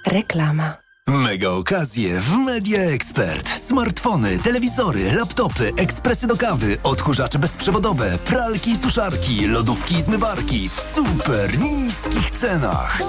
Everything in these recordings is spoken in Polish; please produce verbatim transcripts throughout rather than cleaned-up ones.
Reklama. Mega okazje w Media Expert. Smartfony, telewizory, laptopy, ekspresy do kawy, odkurzacze bezprzewodowe, pralki i suszarki, lodówki i zmywarki w super niskich cenach.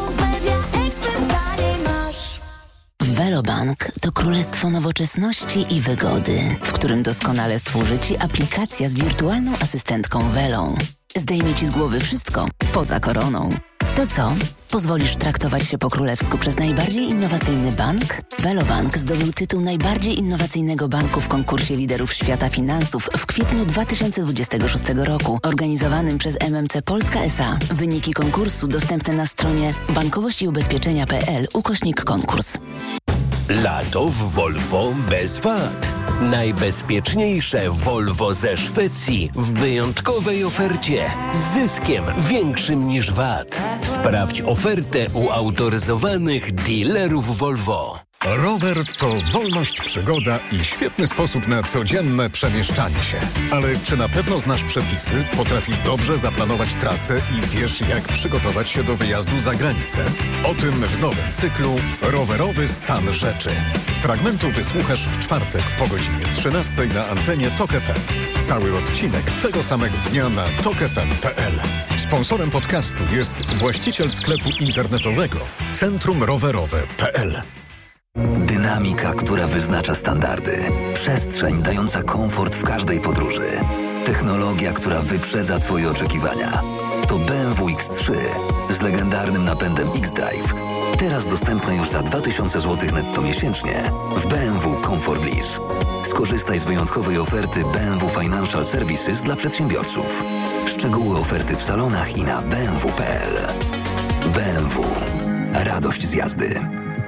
Velobank to królestwo nowoczesności i wygody, w którym doskonale służy Ci aplikacja z wirtualną asystentką Velą. Zdejmie Ci z głowy wszystko poza koroną. To co? Pozwolisz traktować się po królewsku przez najbardziej innowacyjny bank? Velobank zdobył tytuł najbardziej innowacyjnego banku w konkursie liderów świata finansów w kwietniu dwa tysiące dwudziestego szóstego roku, organizowanym przez M M C Polska S A. Wyniki konkursu dostępne na stronie bankowościiubezpieczenia.pl ukośnik konkurs. Lato w Volvo bez wad. Najbezpieczniejsze Volvo ze Szwecji w wyjątkowej ofercie z zyskiem większym niż V A T. Sprawdź ofertę u autoryzowanych dealerów Volvo. Rower to wolność, przygoda i świetny sposób na codzienne przemieszczanie się. Ale czy na pewno znasz przepisy, potrafisz dobrze zaplanować trasę i wiesz, jak przygotować się do wyjazdu za granicę? O tym w nowym cyklu Rowerowy stan rzeczy. Fragmentu wysłuchasz w czwartek po godzinie trzynastej na antenie Tok F M. Cały odcinek tego samego dnia na tok f m kropka p l. Sponsorem podcastu jest właściciel sklepu internetowego Centrum Rowerowe kropka p l. Dynamika, która wyznacza standardy. Przestrzeń dająca komfort w każdej podróży. Technologia, która wyprzedza Twoje oczekiwania. To B M W X trzy z legendarnym napędem X-Drive. Teraz dostępne już za dwa tysiące złotych netto miesięcznie w B M W Comfort Lease. Skorzystaj z wyjątkowej oferty B M W Financial Services dla przedsiębiorców. Szczegóły oferty w salonach i na b m w kropka p l. B M W. Radość z jazdy.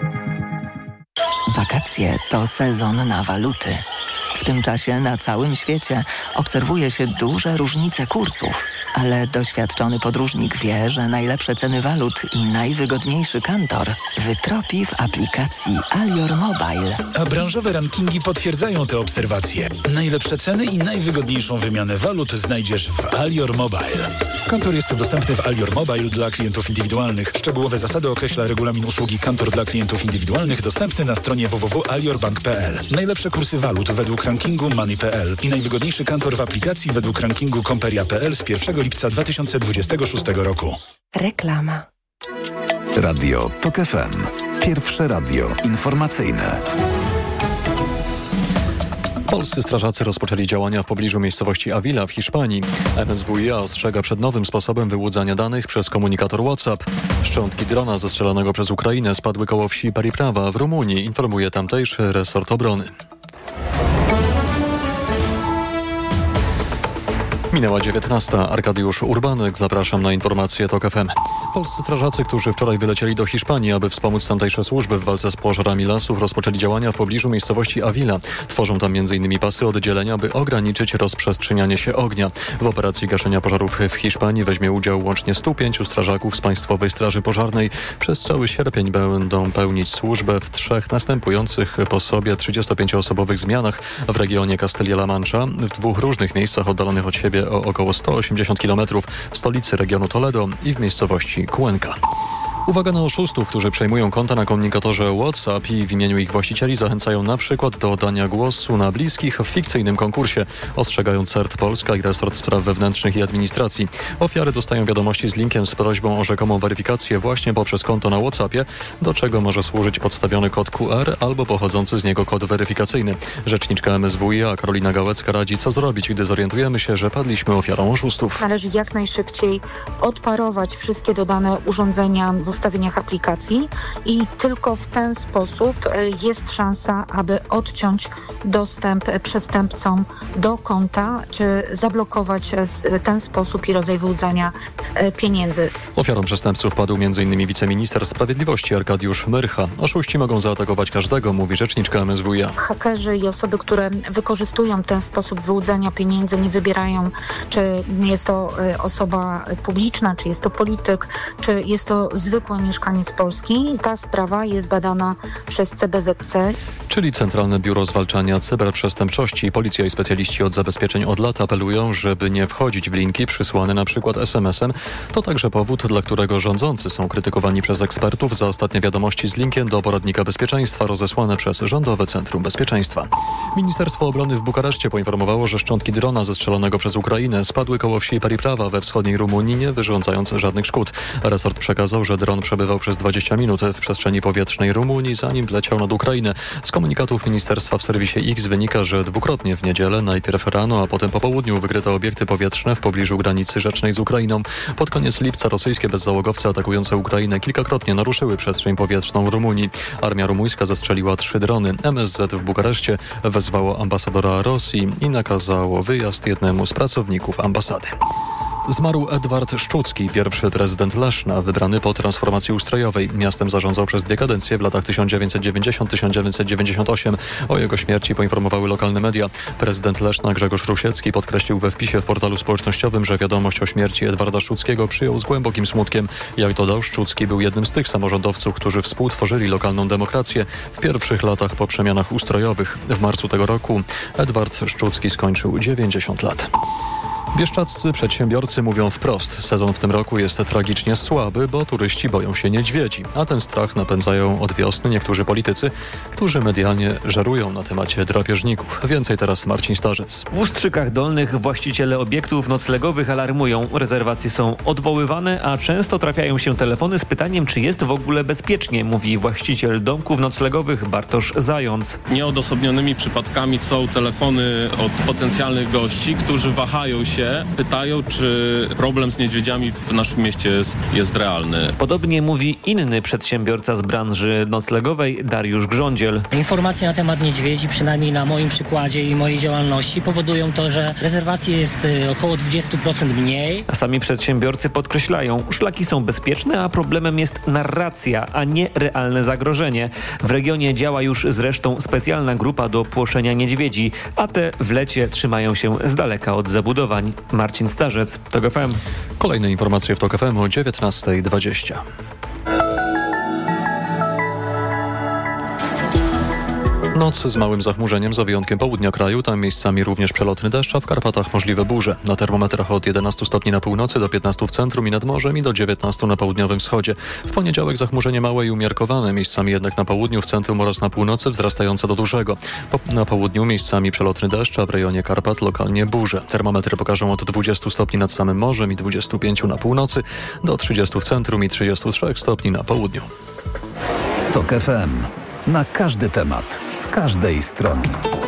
Wakacje to sezon na waluty. W tym czasie na całym świecie obserwuje się duże różnice kursów, ale doświadczony podróżnik wie, że najlepsze ceny walut i najwygodniejszy kantor wytropi w aplikacji Alior Mobile. A branżowe rankingi potwierdzają te obserwacje. Najlepsze ceny i najwygodniejszą wymianę walut znajdziesz w Alior Mobile. Kantor jest dostępny w Alior Mobile dla klientów indywidualnych. Szczegółowe zasady określa regulamin usługi Kantor dla klientów indywidualnych dostępny na stronie w w w kropka alior bank kropka p l. Najlepsze kursy walut według rankingu Money kropka p l i najwygodniejszy kantor w aplikacji według rankingu Komperia kropka p l z pierwszego lipca dwa tysiące dwudziestego szóstego roku. Reklama. Radio Tok F M. Pierwsze radio informacyjne. Polscy strażacy rozpoczęli działania w pobliżu miejscowości Avila w Hiszpanii. M S W i A ostrzega przed nowym sposobem wyłudzania danych przez komunikator WhatsApp. Szczątki drona zestrzelonego przez Ukrainę spadły koło wsi Periprawa w Rumunii, informuje tamtejszy resort obrony. Minęła dziewiętnasta. Arkadiusz Urbanek. Zapraszam na informacje Tok F M. Polscy strażacy, którzy wczoraj wylecieli do Hiszpanii, aby wspomóc tamtejsze służby w walce z pożarami lasów, rozpoczęli działania w pobliżu miejscowości Avila. Tworzą tam między innymi pasy oddzielenia, by ograniczyć rozprzestrzenianie się ognia. W operacji gaszenia pożarów w Hiszpanii weźmie udział łącznie stu pięciu strażaków z Państwowej Straży Pożarnej. Przez cały sierpień będą pełnić służbę w trzech następujących po sobie trzydziestopięcioosobowych zmianach w regionie Castilla-La Mancha, w dwóch różnych miejscach oddalonych od siebie o około sto osiemdziesiąt kilometrów, w stolicy regionu Toledo i w miejscowości Cuenca. Uwaga na oszustów, którzy przejmują konta na komunikatorze WhatsApp i w imieniu ich właścicieli zachęcają na przykład do oddania głosu na bliskich w fikcyjnym konkursie, ostrzegają C E R T Polska i Resort Spraw Wewnętrznych i Administracji. Ofiary dostają wiadomości z linkiem z prośbą o rzekomą weryfikację właśnie poprzez konto na WhatsAppie, do czego może służyć podstawiony kod Q R albo pochodzący z niego kod weryfikacyjny. Rzeczniczka M S W i A Karolina Gałecka radzi, co zrobić, gdy zorientujemy się, że padliśmy ofiarą oszustów. Należy jak najszybciej odparować wszystkie dodane urządzenia w ustawieniach aplikacji i tylko w ten sposób jest szansa, aby odciąć dostęp przestępcom do konta, czy zablokować ten sposób i rodzaj wyłudzania pieniędzy. Ofiarą przestępców padł między innymi wiceminister sprawiedliwości Arkadiusz Myrcha. Oszuści mogą zaatakować każdego, mówi rzeczniczka M S W i A. Hakerzy i osoby, które wykorzystują ten sposób wyłudzania pieniędzy, nie wybierają, czy jest to osoba publiczna, czy jest to polityk, czy jest to zwykły zwykły mieszkaniec Polski. Ta sprawa jest badana przez C B Z C. Czyli Centralne Biuro Zwalczania Cyberprzestępczości. Policja i specjaliści od zabezpieczeń od lat apelują, żeby nie wchodzić w linki przysłane na przykład es em esem. To także powód, dla którego rządzący są krytykowani przez ekspertów za ostatnie wiadomości z linkiem do poradnika bezpieczeństwa rozesłane przez Rządowe Centrum Bezpieczeństwa. Ministerstwo Obrony w Bukareszcie poinformowało, że szczątki drona zestrzelonego przez Ukrainę spadły koło wsi Periprawa we wschodniej Rumunii, nie wyrządzając żadnych szkód. Resort przekazał, że dron przebywał przez dwadzieścia minut w przestrzeni powietrznej Rumunii, zanim wleciał nad Ukrainę. Z komunikatów ministerstwa w serwisie X wynika, że dwukrotnie w niedzielę, najpierw rano, a potem po południu wykryto obiekty powietrzne w pobliżu granicy rzecznej z Ukrainą. Pod koniec lipca rosyjskie bezzałogowce atakujące Ukrainę kilkakrotnie naruszyły przestrzeń powietrzną Rumunii. Armia rumuńska zestrzeliła trzy drony. M S Z w Bukareszcie wezwało ambasadora Rosji i nakazało wyjazd jednemu z pracowników ambasady. Zmarł Edward Szczucki, pierwszy prezydent Leszna, wybrany po transformacji ustrojowej. Miastem zarządzał przez dwie kadencje w latach tysiąc dziewięćset dziewięćdziesiąt do tysiąc dziewięćset dziewięćdziesiąt osiem. O jego śmierci poinformowały lokalne media. Prezydent Leszna Grzegorz Rusiecki podkreślił we wpisie w portalu społecznościowym, że wiadomość o śmierci Edwarda Szczuckiego przyjął z głębokim smutkiem. Jak dodał, Szczucki był jednym z tych samorządowców, którzy współtworzyli lokalną demokrację w pierwszych latach po przemianach ustrojowych. W marcu tego roku Edward Szczucki skończył dziewięćdziesiąt lat. Bieszczadzcy przedsiębiorcy mówią wprost, sezon w tym roku jest tragicznie słaby, bo turyści boją się niedźwiedzi, a ten strach napędzają od wiosny niektórzy politycy, którzy medialnie żerują na temacie drapieżników. Więcej teraz Marcin Starzec. W Ustrzykach Dolnych właściciele obiektów noclegowych alarmują. Rezerwacje są odwoływane, a często trafiają się telefony z pytaniem, czy jest w ogóle bezpiecznie, mówi właściciel domków noclegowych Bartosz Zając. Nieodosobnionymi przypadkami są telefony od potencjalnych gości, którzy wahają się, pytają, czy problem z niedźwiedziami w naszym mieście jest, jest realny. Podobnie mówi inny przedsiębiorca z branży noclegowej, Dariusz Grządziel. Informacje na temat niedźwiedzi, przynajmniej na moim przykładzie i mojej działalności, powodują to, że rezerwacji jest około dwadzieścia procent mniej. A sami przedsiębiorcy podkreślają, szlaki są bezpieczne, a problemem jest narracja, a nie realne zagrożenie. W regionie działa już zresztą specjalna grupa do płoszenia niedźwiedzi, a te w lecie trzymają się z daleka od zabudowań. Marcin Starzec, TOK F M. Kolejne informacje w TOK F M o dziewiętnasta dwadzieścia. Noc z małym zachmurzeniem za wyjątkiem południa kraju, tam miejscami również przelotny deszcz, a w Karpatach możliwe burze. Na termometrach od jedenastu stopni na północy do piętnastu w centrum i nad morzem i do dziewiętnastu na południowym wschodzie. W poniedziałek zachmurzenie małe i umiarkowane, miejscami jednak na południu, w centrum oraz na północy wzrastające do dużego. Po, na południu miejscami przelotny deszcz, a w rejonie Karpat lokalnie burze. Termometry pokażą od dwudziestu stopni nad samym morzem i dwudziestu pięciu na północy do trzydziestu w centrum i trzydziestu trzech stopni na południu. TOK F M. Na każdy temat, z każdej strony.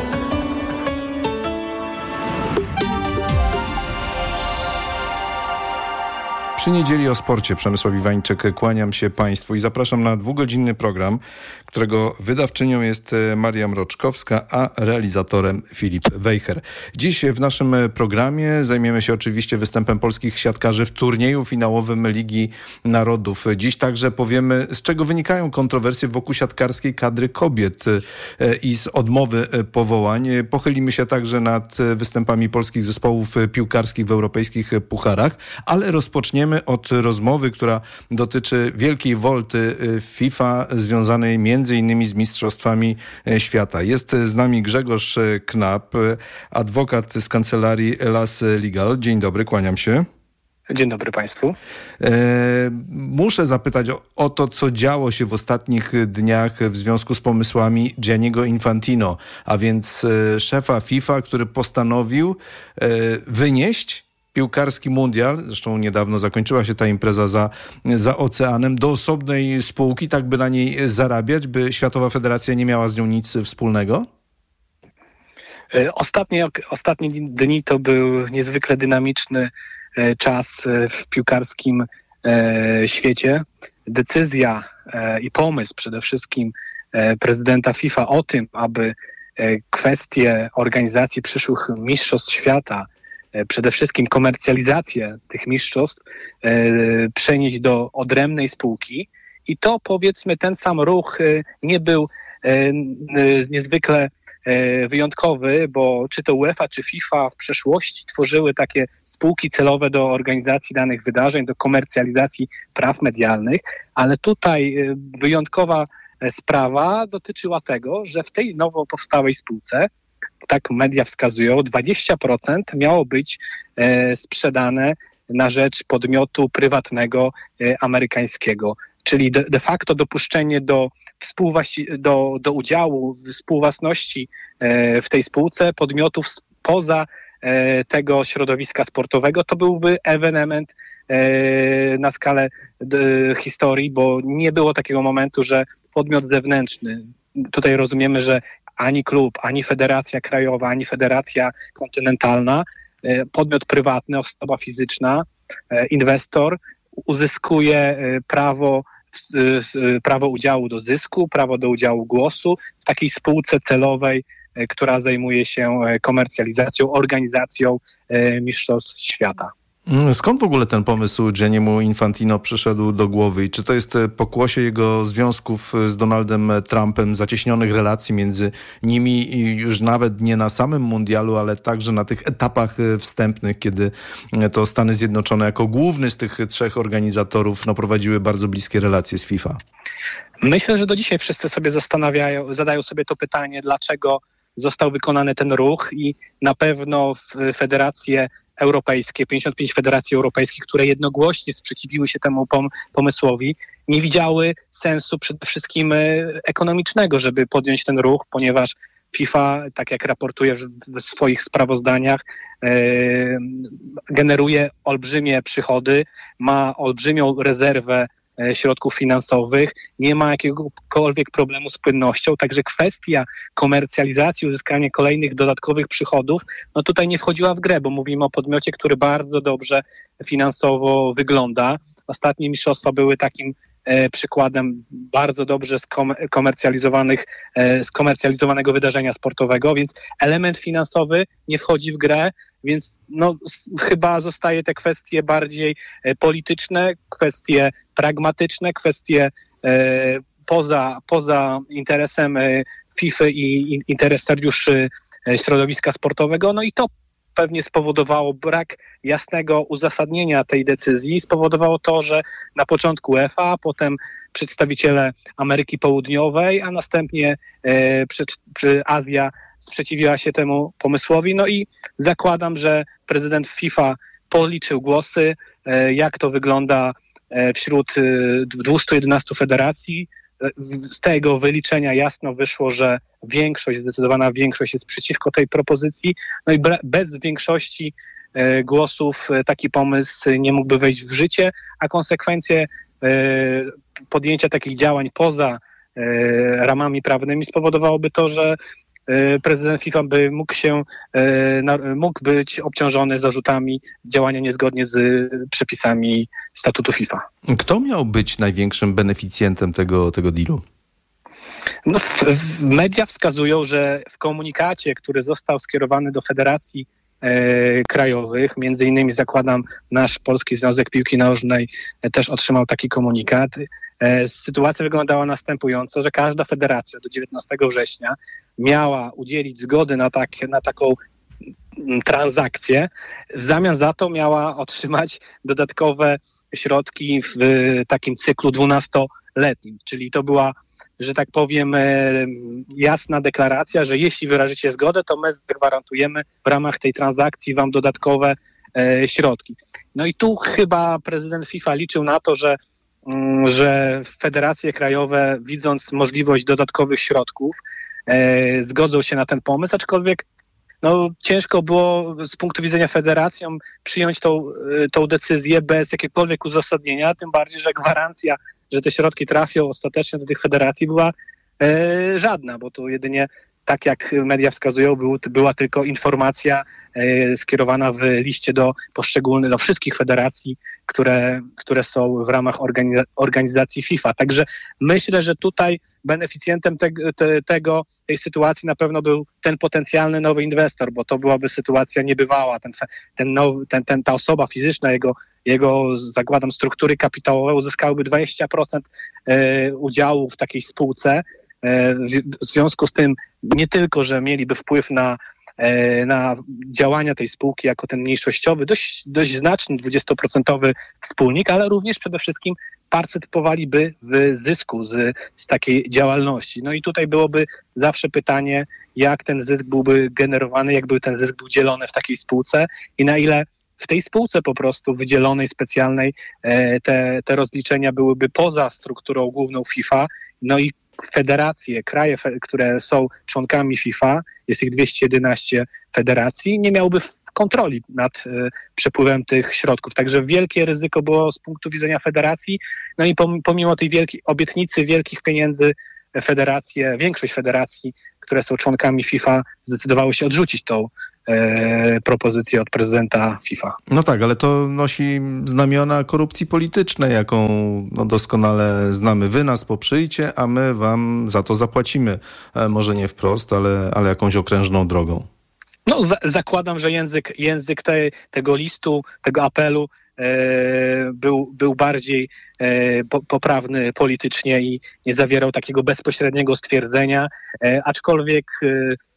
Przy niedzieli o sporcie Przemysław Iwańczyk, kłaniam się Państwu i zapraszam na dwugodzinny program, którego wydawczynią jest Maria Mroczkowska, a realizatorem Filip Wejher. Dziś w naszym programie zajmiemy się oczywiście występem polskich siatkarzy w turnieju finałowym Ligi Narodów. Dziś także powiemy, z czego wynikają kontrowersje wokół siatkarskiej kadry kobiet i z odmowy powołań. Pochylimy się także nad występami polskich zespołów piłkarskich w europejskich pucharach, ale rozpoczniemy od rozmowy, która dotyczy wielkiej wolty FIFA związanej między innymi z Mistrzostwami Świata. Jest z nami Grzegorz Knap, adwokat z kancelarii Las Legal. Dzień dobry, kłaniam się. Dzień dobry Państwu. E, muszę zapytać o, o to, co działo się w ostatnich dniach w związku z pomysłami Gianniego Infantino, a więc e, szefa FIFA, który postanowił e, wynieść piłkarski mundial, zresztą niedawno zakończyła się ta impreza za, za oceanem, do osobnej spółki, tak by na niej zarabiać, by Światowa Federacja nie miała z nią nic wspólnego? Ostatnie, ostatnie dni to był niezwykle dynamiczny czas w piłkarskim świecie. Decyzja i pomysł przede wszystkim prezydenta FIFA o tym, aby kwestie organizacji przyszłych mistrzostw świata, przede wszystkim komercjalizację tych mistrzostw przenieść do odrębnej spółki. I to, powiedzmy, ten sam ruch nie był niezwykle wyjątkowy, bo czy to UEFA, czy FIFA w przeszłości tworzyły takie spółki celowe do organizacji danych wydarzeń, do komercjalizacji praw medialnych, ale tutaj wyjątkowa sprawa dotyczyła tego, że w tej nowo powstałej spółce, tak media wskazują, dwadzieścia procent miało być sprzedane na rzecz podmiotu prywatnego amerykańskiego, czyli de, de facto dopuszczenie do Współwłaści- do, do udziału współwłasności e, w tej spółce podmiotów spoza e, tego środowiska sportowego, to byłby ewenement e, na skalę d, historii, bo nie było takiego momentu, że podmiot zewnętrzny, tutaj rozumiemy, że ani klub, ani federacja krajowa, ani federacja kontynentalna, e, podmiot prywatny, osoba fizyczna, e, inwestor uzyskuje e, prawo prawo udziału do zysku, prawo do udziału głosu w takiej spółce celowej, która zajmuje się komercjalizacją, organizacją mistrzostw świata. Skąd w ogóle ten pomysł Gianniemu Infantino przyszedł do głowy i czy to jest pokłosie jego związków z Donaldem Trumpem, zacieśnionych relacji między nimi i już nawet nie na samym mundialu, ale także na tych etapach wstępnych, kiedy to Stany Zjednoczone jako główny z tych trzech organizatorów no, prowadziły bardzo bliskie relacje z FIFA? Myślę, że do dzisiaj wszyscy sobie zastanawiają, zadają sobie to pytanie, dlaczego został wykonany ten ruch i na pewno federacje europejskie, pięćdziesiąt pięć federacji europejskich, które jednogłośnie sprzeciwiły się temu pom- pomysłowi, nie widziały sensu przede wszystkim ekonomicznego, żeby podjąć ten ruch, ponieważ FIFA, tak jak raportuje w swoich sprawozdaniach, e, generuje olbrzymie przychody, ma olbrzymią rezerwę środków finansowych, nie ma jakiegokolwiek problemu z płynnością, także kwestia komercjalizacji, uzyskania kolejnych dodatkowych przychodów, no tutaj nie wchodziła w grę, bo mówimy o podmiocie, który bardzo dobrze finansowo wygląda. Ostatnie mistrzostwa były takim e, przykładem bardzo dobrze skomer- komercjalizowanych, e, skomercjalizowanego wydarzenia sportowego, więc element finansowy nie wchodzi w grę, więc no, chyba zostaje te kwestie bardziej e, polityczne, kwestie pragmatyczne, kwestie e, poza, poza interesem e, FIFA i, i interesariuszy e, środowiska sportowego. No i to pewnie spowodowało brak jasnego uzasadnienia tej decyzji. Spowodowało to, że na początku UEFA, a potem przedstawiciele Ameryki Południowej, a następnie e, przy, przy Azja sprzeciwiła się temu pomysłowi. No i zakładam, że prezydent FIFA policzył głosy, e, jak to wygląda wśród dwustu jedenastu federacji. Z tego wyliczenia jasno wyszło, że większość, zdecydowana większość jest przeciwko tej propozycji. No i bez większości głosów taki pomysł nie mógłby wejść w życie, a konsekwencje podjęcia takich działań poza ramami prawnymi spowodowałoby to, że prezydent FIFA by mógł się, mógł być obciążony zarzutami działania niezgodnie z przepisami statutu FIFA. Kto miał być największym beneficjentem tego, tego dealu? No, w, w media wskazują, że w komunikacie, który został skierowany do federacji e, krajowych, między innymi zakładam nasz Polski Związek Piłki Nożnej e, też otrzymał taki komunikat. E, sytuacja wyglądała następująco, że każda federacja do dziewiętnastego września miała udzielić zgody na, tak, na taką transakcję. W zamian za to miała otrzymać dodatkowe środki w takim cyklu dwunastoletnim. Czyli to była, że tak powiem, jasna deklaracja, że jeśli wyrażycie zgodę, to my zagwarantujemy w ramach tej transakcji wam dodatkowe środki. No i tu chyba prezydent FIFA liczył na to, że, że federacje krajowe, widząc możliwość dodatkowych środków, E, zgodzą się na ten pomysł, aczkolwiek no, ciężko było z punktu widzenia federacją przyjąć tą, tą decyzję bez jakiegokolwiek uzasadnienia, tym bardziej, że gwarancja, że te środki trafią ostatecznie do tych federacji była e, żadna, bo to jedynie, tak jak media wskazują, był, była tylko informacja e, skierowana w liście do poszczególnych, do wszystkich federacji, które, które są w ramach organiz- organizacji FIFA. Także myślę, że tutaj beneficjentem te, te, tego, tej sytuacji na pewno był ten potencjalny nowy inwestor, bo to byłaby sytuacja niebywała. Ten, ten nowy, ten, ten, ta osoba fizyczna, jego, jego zakładam struktury kapitałowe uzyskałyby dwadzieścia procent e, udziału w takiej spółce. W związku z tym nie tylko, że mieliby wpływ na, na działania tej spółki jako ten mniejszościowy, dość, dość znaczny dwudziestoprocentowy wspólnik, ale również przede wszystkim partycypowaliby w zysku z, z takiej działalności. No i tutaj byłoby zawsze pytanie, jak ten zysk byłby generowany, jak by ten zysk był dzielony w takiej spółce i na ile w tej spółce po prostu wydzielonej, specjalnej te, te rozliczenia byłyby poza strukturą główną FIFA, no i federacje, kraje, które są członkami FIFA, jest ich dwieście jedenaście federacji, nie miałyby kontroli nad y, przepływem tych środków. Także wielkie ryzyko było z punktu widzenia federacji, no i pom- pomimo tej wielkiej obietnicy wielkich pieniędzy federacje, większość federacji, które są członkami FIFA, zdecydowały się odrzucić tą e, propozycję od prezydenta FIFA. No tak, ale to nosi znamiona korupcji politycznej, jaką no, doskonale znamy. Wy nas poprzyjcie, a my wam za to zapłacimy. E, może nie wprost, ale, ale jakąś okrężną drogą. No za- zakładam, że język, język te, tego listu, tego apelu e, był, był bardziej e, po, poprawny politycznie i nie zawierał takiego bezpośredniego stwierdzenia, e, aczkolwiek e,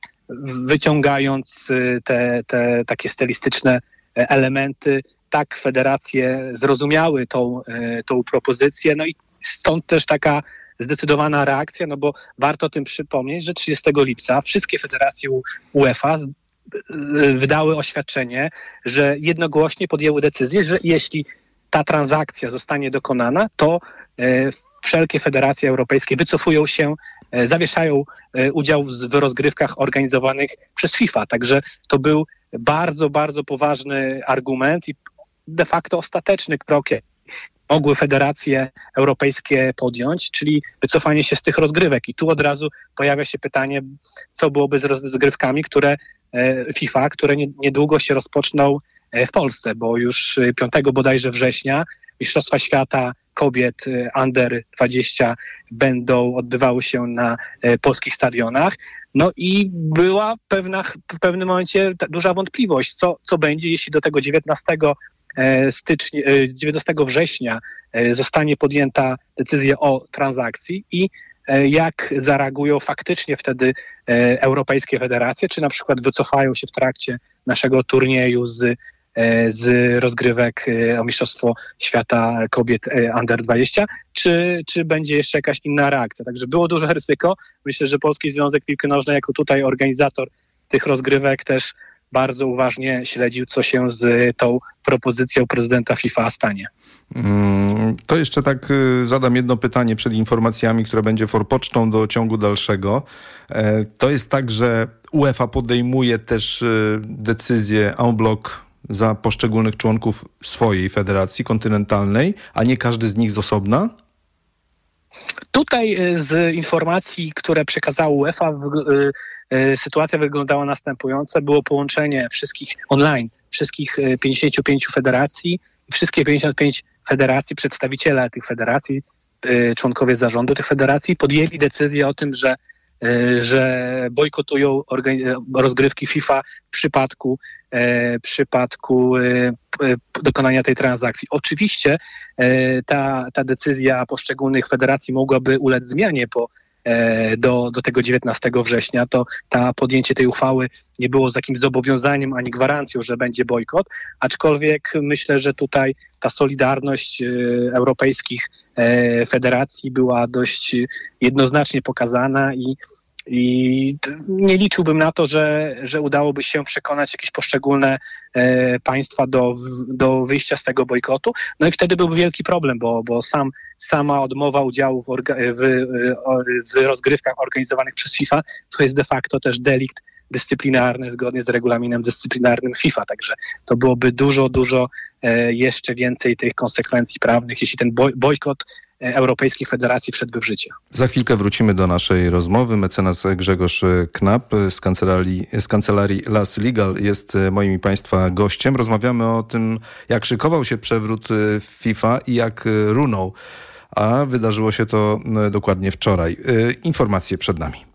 wyciągając te, te takie stylistyczne elementy, tak federacje zrozumiały tą, tą propozycję, no i stąd też taka zdecydowana reakcja, no bo warto o tym przypomnieć, że trzydziestego lipca wszystkie federacje UEFA wydały oświadczenie, że jednogłośnie podjęły decyzję, że jeśli ta transakcja zostanie dokonana, to wszelkie federacje europejskie wycofują się, zawieszają udział w rozgrywkach organizowanych przez FIFA. Także to był bardzo, bardzo poważny argument i de facto ostateczny krok mogły federacje europejskie podjąć, czyli wycofanie się z tych rozgrywek. I tu od razu pojawia się pytanie, co byłoby z rozgrywkami, które FIFA, które niedługo się rozpoczną w Polsce, bo już piątego bodajże września Mistrzostwa Świata Kobiet Under dwadzieścia będą odbywały się na polskich stadionach. No i była pewna, w pewnym momencie duża wątpliwość, co, co będzie, jeśli do tego dziewiętnastego stycznia, dziewiętnastego września zostanie podjęta decyzja o transakcji i jak zareagują faktycznie wtedy europejskie federacje, czy na przykład wycofają się w trakcie naszego turnieju z, z rozgrywek o Mistrzostwo Świata Kobiet Under dwadzieścia, czy, czy będzie jeszcze jakaś inna reakcja. Także było duże ryzyko. Myślę, że Polski Związek Piłki Nożnej jako tutaj organizator tych rozgrywek też bardzo uważnie śledził, co się z tą propozycją prezydenta FIFA stanie. To jeszcze tak zadam jedno pytanie przed informacjami, które będzie forpocztą do ciągu dalszego. To jest tak, że UEFA podejmuje też decyzje en bloc za poszczególnych członków swojej federacji kontynentalnej, a nie każdy z nich z osobna? Tutaj z informacji, które przekazała UEFA, sytuacja wyglądała następująco. Było połączenie wszystkich online, wszystkich pięćdziesięciu pięciu federacji, wszystkie pięćdziesiąt pięć federacji, przedstawiciele tych federacji, członkowie zarządu tych federacji podjęli decyzję o tym, że, że bojkotują rozgrywki FIFA w przypadku, w przypadku dokonania tej transakcji. Oczywiście ta, ta decyzja poszczególnych federacji mogłaby ulec zmianie po Do, do tego dziewiętnastego września, to ta podjęcie tej uchwały nie było z takim zobowiązaniem ani gwarancją, że będzie bojkot, aczkolwiek myślę, że tutaj ta solidarność europejskich federacji była dość jednoznacznie pokazana i, i nie liczyłbym na to, że, że udałoby się przekonać jakieś poszczególne państwa do, do wyjścia z tego bojkotu. No i wtedy byłby wielki problem, bo, bo sam sama odmowa udziału w, orga- w, w rozgrywkach organizowanych przez FIFA to jest de facto też delikt dyscyplinarny zgodnie z regulaminem dyscyplinarnym FIFA. Także to byłoby dużo, dużo e, jeszcze więcej tych konsekwencji prawnych, jeśli ten boj- bojkot europejskich federacji wszedłby w życie. Za chwilkę wrócimy do naszej rozmowy. Mecenas Grzegorz Knap z kancelarii, z kancelarii Las Legal jest moim i Państwa gościem. Rozmawiamy o tym, jak szykował się przewrót w FIFA i jak runął. A wydarzyło się to dokładnie wczoraj. Informacje przed nami.